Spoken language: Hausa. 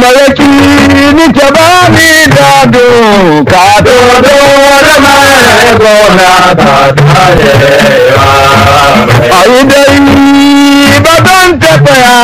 maraki ni ta ba ni dado ka dodo da mai gona ta tarewa ai